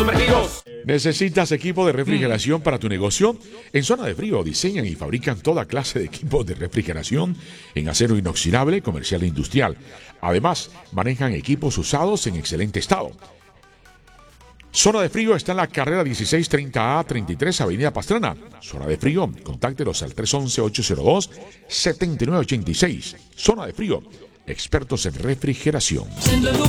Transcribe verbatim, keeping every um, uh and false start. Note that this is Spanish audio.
sumergidos. ¿Necesitas equipo de refrigeración para tu negocio? En Zona de Frío diseñan y fabrican toda clase de equipos de refrigeración en acero inoxidable, comercial e industrial. Además, manejan equipos usados en excelente estado. Zona de Frío está en la carrera dieciséis treinta A treinta y tres, Avenida Pastrana. Zona de Frío, contáctelos al tres once, ocho cero dos, siete nueve ocho seis. Zona de Frío, expertos en refrigeración.